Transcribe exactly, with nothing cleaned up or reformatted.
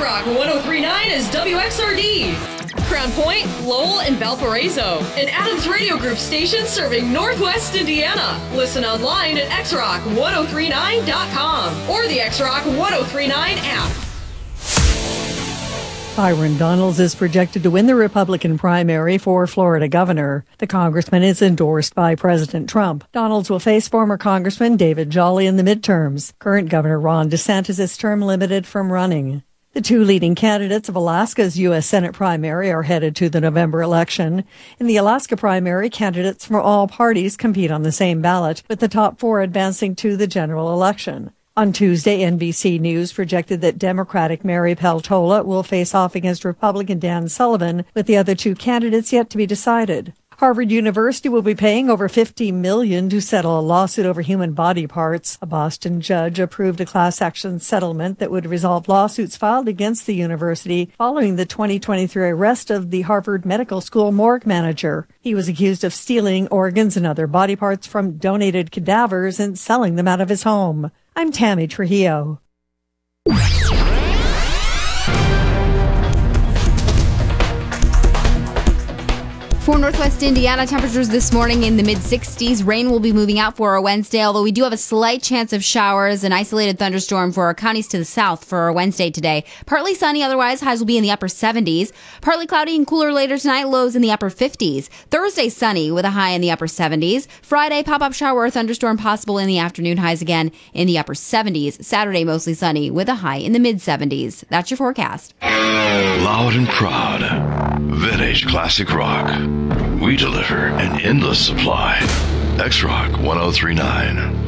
X-Rock one oh three point nine is W X R D. Crown Point, Lowell, and Valparaiso. An Adams Radio Group station serving Northwest Indiana. Listen online at x rock ten thirty-nine dot com or the X-Rock ten thirty-nine app. Byron Donalds is projected to win the Republican primary for Florida governor. The congressman is endorsed by President Trump. Donalds will face former Congressman David Jolly in the midterms. Current Governor Ron DeSantis is term limited from running. The two leading candidates of Alaska's U S Senate primary are headed to the November election. In the Alaska primary, candidates from all parties compete on the same ballot, with the top four advancing to the general election. On Tuesday, N B C News projected that Democratic Mary Peltola will face off against Republican Dan Sullivan, with the other two candidates yet to be decided. Harvard University will be paying over fifty million dollars to settle a lawsuit over human body parts. A Boston judge approved a class action settlement that would resolve lawsuits filed against the university following the twenty twenty-three arrest of the Harvard Medical School morgue manager. He was accused of stealing organs and other body parts from donated cadavers and selling them out of his home. I'm Tammy Trujillo. For Northwest Indiana, temperatures this morning in the mid-sixties. Rain will be moving out for our Wednesday, although we do have a slight chance of showers, an isolated thunderstorm for our counties to the south for our Wednesday today. Partly sunny, otherwise highs will be in the upper seventies. Partly cloudy and cooler later tonight, lows in the upper fifties. Thursday sunny with a high in the upper seventies. Friday, pop-up shower or thunderstorm possible in the afternoon, highs again in the upper seventies. Saturday, mostly sunny with a high in the mid-seventies. That's your forecast. Loud and proud. Vintage classic rock. We deliver an endless supply. X-Rock ten thirty-nine.